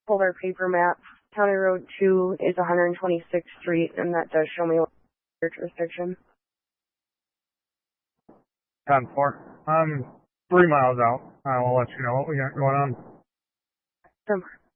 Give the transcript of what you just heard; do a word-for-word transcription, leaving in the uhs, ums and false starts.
pulled our paper map. County Road two is one hundred twenty-sixth Street, and that does show me your jurisdiction. ten four. I'm three miles out. I will let you know what we got going on. Some